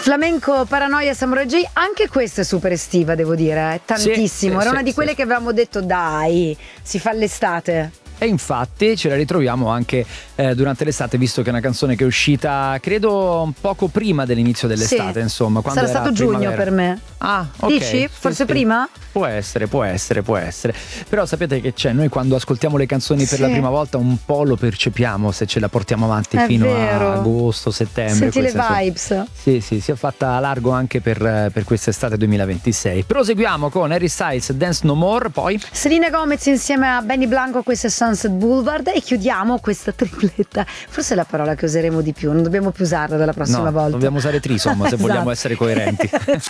Flamenco, Paranoia, Samurai J, anche questa è super estiva, devo dire, tantissimo. Era una di quelle che avevamo detto dai, si fa l'estate. E infatti ce la ritroviamo anche durante l'estate, visto che è una canzone che è uscita credo un poco prima dell'inizio dell'estate, insomma, quando sarà stato giugno per me. Ah, ok. Dici? Forse prima? Può essere. Però sapete che c'è, noi quando ascoltiamo le canzoni per la prima volta un po' lo percepiamo se ce la portiamo avanti fino a agosto, settembre. Senti le vibes. Sì, si è fatta largo anche per quest'estate 2026. Proseguiamo con Harry Styles, Dance No More, poi Selena Gomez insieme a Benny Blanco, questa è Sunset Boulevard, e chiudiamo questa tripletta. Forse è la parola che useremo di più, non dobbiamo più usarla dalla prossima volta. Dobbiamo usare trisom se vogliamo essere coerenti.